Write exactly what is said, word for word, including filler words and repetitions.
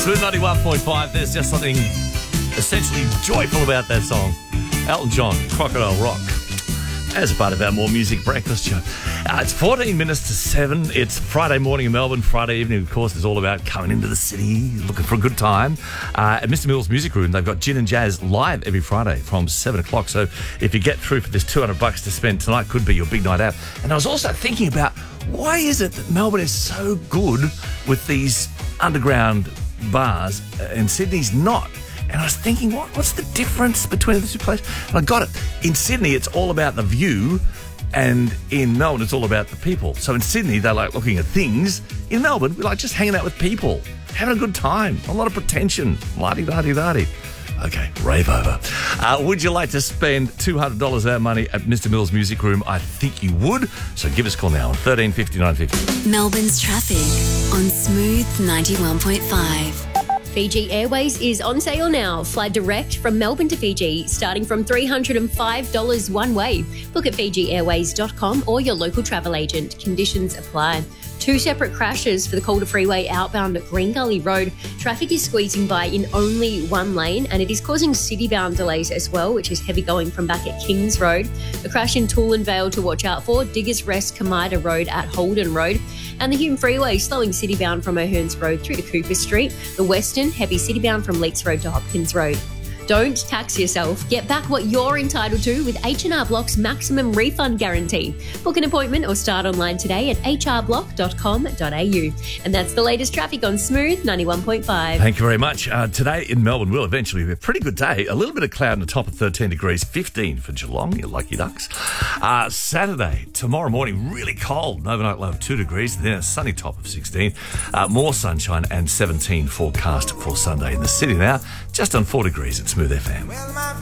Smooth ninety-one point five. There's just something essentially joyful about that song. Elton John, Crocodile Rock. As a part of our More Music Breakfast show. Uh, it's fourteen minutes to seven. It's Friday morning in Melbourne. Friday evening, of course, is all about coming into the city, looking for a good time. Uh, at Mister Mills Music Room, they've got Gin and Jazz live every Friday from seven o'clock. So if you get through for this two hundred bucks to spend, tonight could be your big night out. And I was also thinking about, why is it that Melbourne is so good with these underground bars and Sydney's not? And I was thinking, what, what's the difference between the two places? And I got it. In Sydney, it's all about the view, and in Melbourne, it's all about the people. So in Sydney, they like looking at things. In Melbourne, we like just hanging out with people, having a good time, a lot of pretension, la-di-da-di-da-di. Okay, rave over. Uh, would you like to spend two hundred dollars of our money at Mister Mills Music Room? I think you would. So give us a call now on thirteen fifty, nine fifty. Melbourne's traffic on Smooth ninety-one point five. Fiji Airways is on sale now. Fly direct from Melbourne to Fiji, starting from three hundred five dollars one way. Book at fiji airways dot com or your local travel agent. Conditions apply. Two separate crashes for the Calder Freeway outbound at Green Gully Road. Traffic is squeezing by in only one lane, and it is causing city-bound delays as well, which is heavy going from back at Kings Road. A crash in Toolan Vale to watch out for. Diggers Rest Kamida Road at Holden Road. And the Hume Freeway slowing city-bound from O'Hearns Road through to Cooper Street. The Western heavy city-bound from Leaks Road to Hopkins Road. Don't tax yourself. Get back what you're entitled to with H and R Block's maximum refund guarantee. Book an appointment or start online today at h r block dot com dot a u. And that's the latest traffic on Smooth ninety-one point five. Thank you very much. Uh, today in Melbourne will eventually be a pretty good day. A little bit of cloud on the top of thirteen degrees, fifteen for Geelong, you lucky ducks. Uh, Saturday, tomorrow morning, really cold. Overnight low of two degrees, then a sunny top of sixteen. Uh, more sunshine and seventeen forecast for Sunday in the city now. Just on four degrees at Smooth F M.